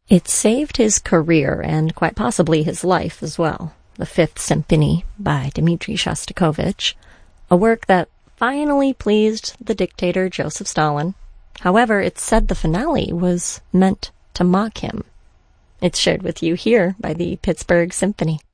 It saved his career and quite possibly his life as well. The Fifth Symphony by Dmitri Shostakovich, a work that finally pleased the dictator Joseph Stalin. However, it's said the finale was meant to mock him. It's shared with you here by the Pittsburgh Symphony.